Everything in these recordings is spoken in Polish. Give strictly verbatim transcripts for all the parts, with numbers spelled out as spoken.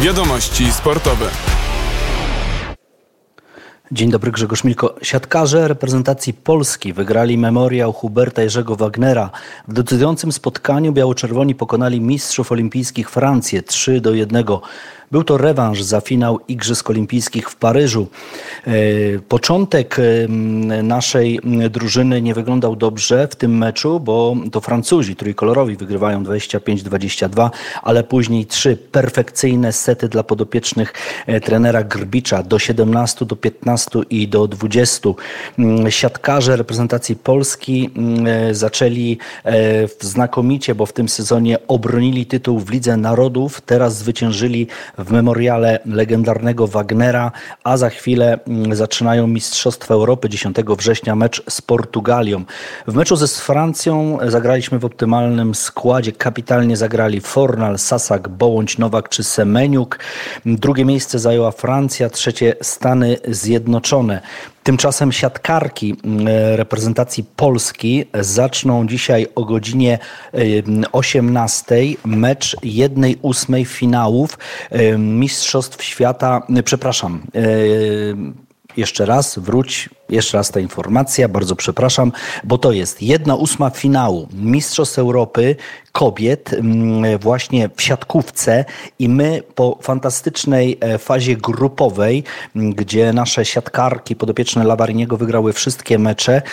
Wiadomości sportowe. Dzień dobry, Grzegorz Milko. Siatkarze reprezentacji Polski wygrali memoriał Huberta Jerzego Wagnera. W decydującym spotkaniu biało-czerwoni pokonali mistrzów olimpijskich Francję trzy do jednego. Był to rewanż za finał Igrzysk Olimpijskich w Paryżu. Początek naszej drużyny nie wyglądał dobrze w tym meczu, bo to Francuzi trójkolorowi wygrywają dwadzieścia pięć dwadzieścia dwa, ale później trzy perfekcyjne sety dla podopiecznych trenera Grbicza do siedemnastu, do piętnastu i do dwudziestu. Siatkarze reprezentacji Polski zaczęli znakomicie, bo w tym sezonie obronili tytuł w Lidze Narodów, teraz zwyciężyli w memoriale legendarnego Wagnera, a za chwilę zaczynają Mistrzostwa Europy dziesiątego września, mecz z Portugalią. W meczu ze z Francją zagraliśmy w optymalnym składzie. Kapitalnie zagrali Fornal, Sasak, Bołądź, Nowak czy Semeniuk. Drugie miejsce zajęła Francja, trzecie Stany Zjednoczone. Tymczasem siatkarki reprezentacji Polski zaczną dzisiaj o godzinie osiemnastej mecz jednej ósmej finałów Mistrzostw Świata, przepraszam, jeszcze raz, wróć, jeszcze raz ta informacja, bardzo przepraszam, bo to jest jedna ósma finału Mistrzostw Europy kobiet właśnie w siatkówce i my po fantastycznej fazie grupowej, gdzie nasze siatkarki podopieczne Lavariniego wygrały wszystkie mecze,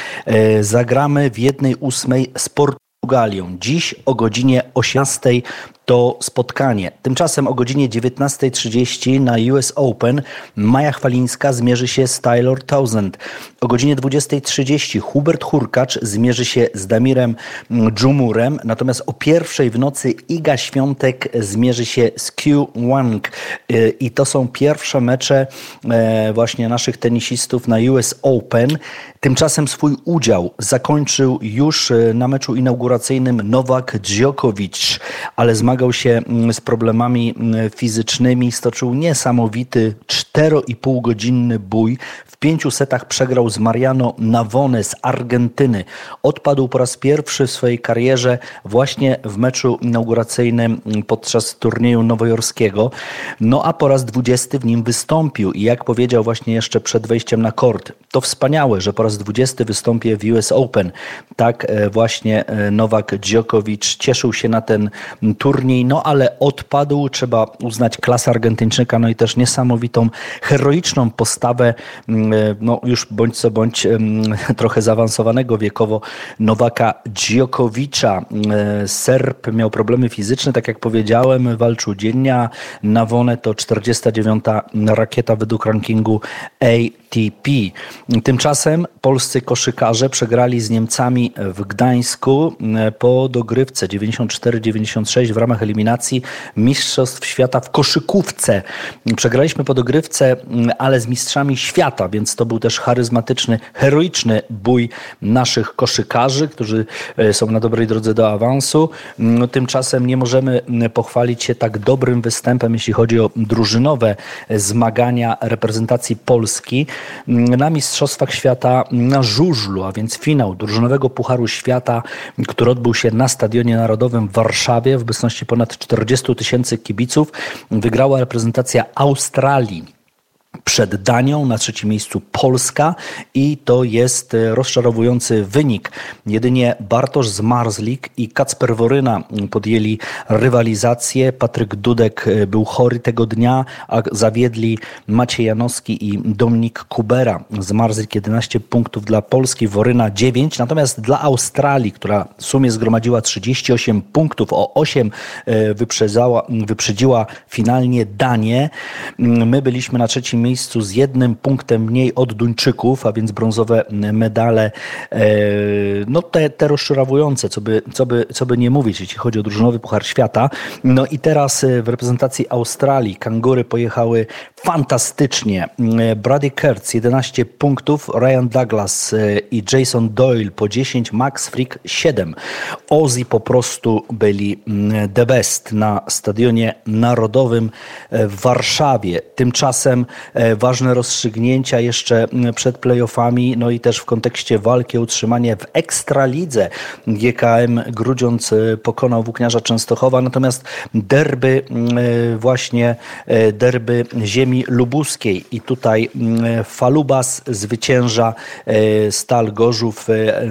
zagramy w jednej ósmej z Portugalią. Dziś o godzinie osiemnastej to spotkanie. Tymczasem o godzinie dziewiętnastej trzydzieści na U S Open Maja Chwalińska zmierzy się z Taylor Townsend. O godzinie dwudziestej trzydzieści Hubert Hurkacz zmierzy się z Damirem Dżumurem. Natomiast o pierwszej w nocy Iga Świątek zmierzy się z Q Wang. I to są pierwsze mecze właśnie naszych tenisistów na U S Open. Tymczasem swój udział zakończył już na meczu inauguracyjnym Nowak Djokovic, ale zmagał się z problemami fizycznymi, stoczył niesamowity cztery i pół godzinny bój. W pięciu setach przegrał z Mariano Navone z Argentyny. Odpadł po raz pierwszy w swojej karierze właśnie w meczu inauguracyjnym podczas turnieju nowojorskiego. No a po raz dwudziesty w nim wystąpił i jak powiedział właśnie jeszcze przed wejściem na kort, to wspaniałe, że po raz dwudziesty wystąpię w U S Open. Tak właśnie Nowak Djokovic cieszył się na ten turniej, no ale odpadł. Trzeba uznać klasę Argentyńczyka, no i też niesamowitą, heroiczną postawę, no już bądź co bądź trochę zaawansowanego wiekowo Nowaka Djokovicza. Serb miał problemy fizyczne, tak jak powiedziałem, walczył dziennie, a Navone to czterdziesta dziewiąta rakieta według rankingu A T P. Tymczasem polscy koszykarze przegrali z Niemcami w Gdańsku po dogrywce dziewięćdziesiąt cztery dziewięćdziesiąt sześć w ramach eliminacji Mistrzostw Świata w koszykówce. Przegraliśmy po dogrywce, ale z mistrzami świata, więc to był też charyzmatyczny, heroiczny bój naszych koszykarzy, którzy są na dobrej drodze do awansu. Tymczasem nie możemy pochwalić się tak dobrym występem, jeśli chodzi o drużynowe zmagania reprezentacji Polski na Mistrzostwach Świata na żużlu, a więc finał drużynowego Pucharu Świata, który odbył się na Stadionie Narodowym w Warszawie w obecności ponad czterdziestu tysięcy kibiców. Wygrała reprezentacja Australii. Przed Danią, na trzecim miejscu Polska i to jest rozczarowujący wynik. Jedynie Bartosz Zmarzlik i Kacper Woryna podjęli rywalizację. Patryk Dudek był chory tego dnia, a zawiedli Maciej Janowski i Dominik Kubera. Zmarzlik jedenaście punktów dla Polski, Woryna dziewięć. Natomiast dla Australii, która w sumie zgromadziła trzydzieści osiem punktów, o osiem wyprzedzała, wyprzedziła finalnie Danię. My byliśmy na trzecim miejscu z jednym punktem mniej od Duńczyków, a więc brązowe medale, no te, te rozczarowujące, co by, co, by, co by nie mówić, jeśli chodzi o drużynowy Puchar Świata. No i teraz w reprezentacji Australii kangury pojechały fantastycznie. Brady Kurtz jedenaście punktów, Ryan Douglas i Jason Doyle po dziesięć, Max Frick siedem. Ozzy po prostu byli the best na Stadionie Narodowym w Warszawie. Tymczasem ważne rozstrzygnięcia jeszcze przed playoffami, no i też w kontekście walki o utrzymanie w Ekstralidze. G K M Grudziądz pokonał Włókniarza Częstochowa, natomiast derby, właśnie derby ziemi lubuskiej i tutaj Falubas zwycięża Stal Gorzów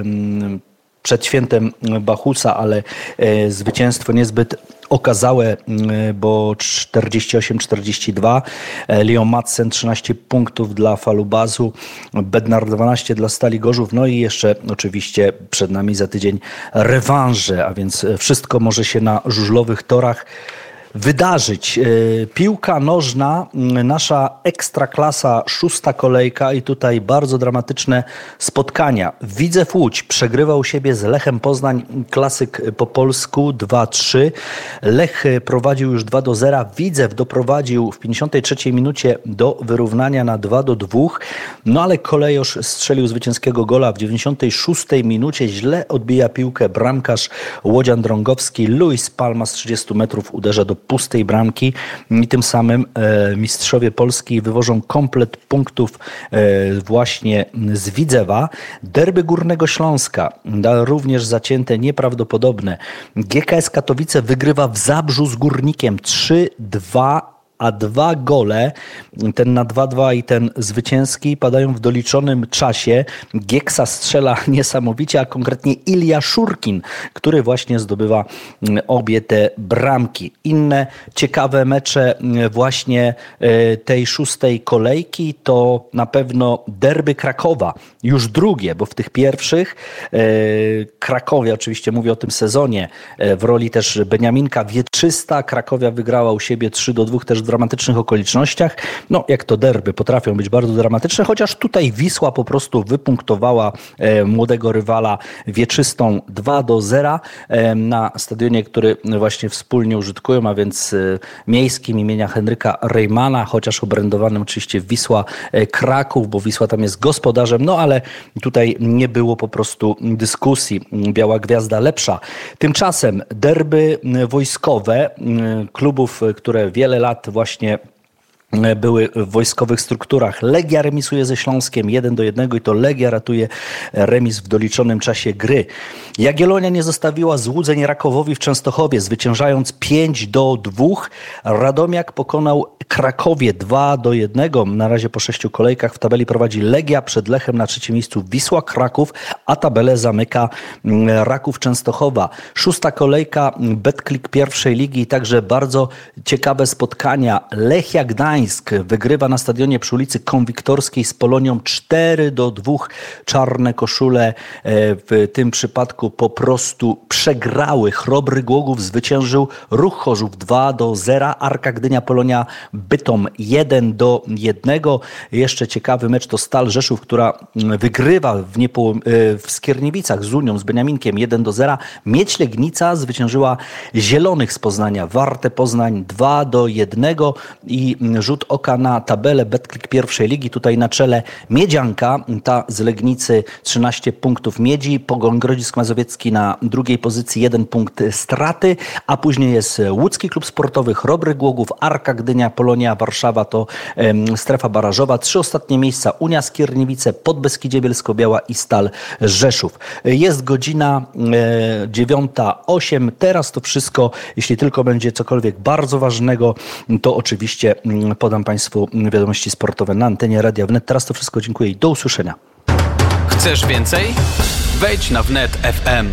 przed świętem Bachusa, ale zwycięstwo niezbyt okazałe, bo czterdzieści osiem czterdzieści dwa. Leon Madsen trzynaście punktów dla Falubazu, Bednar dwanaście dla Stali Gorzów, no i jeszcze oczywiście przed nami za tydzień rewanże, a więc wszystko może się na żużlowych torach wydarzyć. Piłka nożna, nasza ekstraklasa, szósta kolejka i tutaj bardzo dramatyczne spotkania. Widzew Łódź przegrywał siebie z Lechem Poznań, klasyk po polsku dwa trzy. Lech prowadził już dwa do zera. Widzew doprowadził w pięćdziesiątej trzeciej minucie do wyrównania na dwa do dwóch. No ale Kolejosz strzelił zwycięskiego gola w dziewięćdziesiątej szóstej minucie. Źle odbija piłkę bramkarz Łodzian Drągowski. Luis Palma z trzydziestu metrów uderza do pustej bramki i tym samym e, mistrzowie Polski wywożą komplet punktów e, właśnie z Widzewa. Derby Górnego Śląska, da, również zacięte, nieprawdopodobne. G K S Katowice wygrywa w Zabrzu z Górnikiem trzy dwa, a dwa gole, ten na dwa dwa i ten zwycięski, padają w doliczonym czasie. Gieksa strzela niesamowicie, a konkretnie Ilja Szurkin, który właśnie zdobywa obie te bramki. Inne ciekawe mecze właśnie tej szóstej kolejki to na pewno derby Krakowa. Już drugie, bo w tych pierwszych Krakowie, oczywiście mówię o tym sezonie, w roli też Beniaminka Wieczysta. Krakowia wygrała u siebie trzy do dwóch, też w dramatycznych okolicznościach. No, jak to derby potrafią być bardzo dramatyczne, chociaż tutaj Wisła po prostu wypunktowała e, młodego rywala Wieczystą dwa do zera e, na stadionie, który właśnie wspólnie użytkują, a więc e, miejskim imienia Henryka Reymana, chociaż obrędowanym oczywiście Wisła e, Kraków, bo Wisła tam jest gospodarzem, no ale tutaj nie było po prostu dyskusji. Biała Gwiazda lepsza. Tymczasem derby wojskowe klubów, które wiele lat właśnie były w wojskowych strukturach. Legia remisuje ze Śląskiem jeden do jednego i to Legia ratuje remis w doliczonym czasie gry. Jagiellonia nie zostawiła złudzeń Rakowowi w Częstochowie, zwyciężając pięć do dwóch. Radomiak pokonał Krakowie dwa do jednego. Na razie po sześciu kolejkach w tabeli prowadzi Legia, przed Lechem na trzecim miejscu Wisła Kraków, a tabelę zamyka Raków Częstochowa. Szósta kolejka Betklik pierwszej ligi i także bardzo ciekawe spotkania. Lechia Gdańsk wygrywa na stadionie przy ulicy Konwiktorskiej z Polonią cztery do dwóch. Czarne koszule w tym przypadku po prostu przegrały. Chrobry Głogów zwyciężył Ruch Chorzów dwa do zera. Arka Gdynia Polonia Bytom jeden do jednego. Jeszcze ciekawy mecz to Stal Rzeszów, która wygrywa w, Niepo, w Skierniewicach z Unią, z Beniaminkiem jeden do zera. Miedź Legnica zwyciężyła Zielonych z Poznania. Warte Poznań dwa do jednego i rzut oka na tabelę Betklik pierwszej ligi. Tutaj na czele Miedzianka, ta z Legnicy trzynaście punktów Miedzi. Pogoń Grodzisk Mazowiecki na drugiej pozycji jeden punkt straty, a później jest Łódzki Klub Sportowy, Chrobry Głogów, Arka Gdynia, Polonia Warszawa to um, strefa barażowa. Trzy ostatnie miejsca Unia Skierniewice, Podbeskidzie Bielsko-Biała i Stal Rzeszów. Jest godzina e, dziewiąta osiem. Teraz to wszystko, jeśli tylko będzie cokolwiek bardzo ważnego, to oczywiście podam Państwu wiadomości sportowe na antenie Radia Wnet. Teraz to wszystko, dziękuję i do usłyszenia. Chcesz więcej? Wejdź na wnet kropka ef em.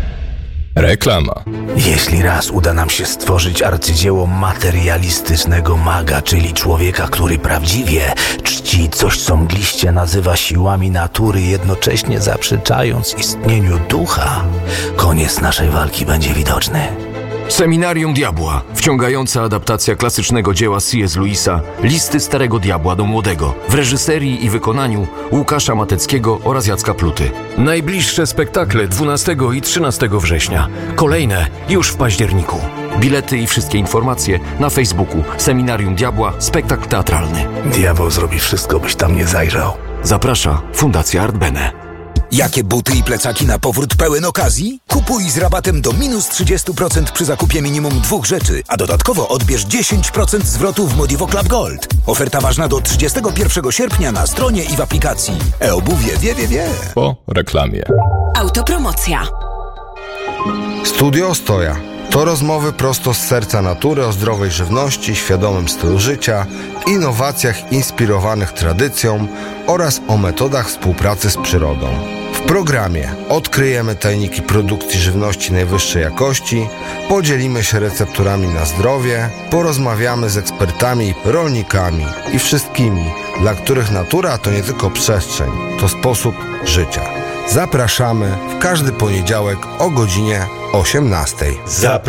Reklama. Jeśli raz uda nam się stworzyć arcydzieło materialistycznego maga, czyli człowieka, który prawdziwie czci coś, co mgliście nazywa siłami natury, jednocześnie zaprzeczając istnieniu ducha, koniec naszej walki będzie widoczny. Seminarium Diabła. Wciągająca adaptacja klasycznego dzieła C S. Lewisa Listy Starego Diabła do Młodego w reżyserii i wykonaniu Łukasza Mateckiego oraz Jacka Pluty. Najbliższe spektakle dwunastego i trzynastego września. Kolejne już w październiku. Bilety i wszystkie informacje na Facebooku Seminarium Diabła Spektakl Teatralny. Diabeł zrobi wszystko, byś tam nie zajrzał. Zaprasza Fundacja Art Bene. Jakie buty i plecaki na powrót pełen okazji? Kupuj z rabatem do minus trzydzieści procent przy zakupie minimum dwóch rzeczy, a dodatkowo odbierz dziesięć procent zwrotu w Modivo Club Gold. Oferta ważna do trzydziestego pierwszego sierpnia na stronie i w aplikacji. E-obuwie wie, wie, wie. Po reklamie. Autopromocja. Studio Ostoja. To rozmowy prosto z serca natury o zdrowej żywności, świadomym stylu życia, innowacjach inspirowanych tradycją oraz o metodach współpracy z przyrodą. W programie odkryjemy tajniki produkcji żywności najwyższej jakości, podzielimy się recepturami na zdrowie, porozmawiamy z ekspertami, rolnikami i wszystkimi, dla których natura to nie tylko przestrzeń, to sposób życia. Zapraszamy w każdy poniedziałek o godzinie osiemnastej.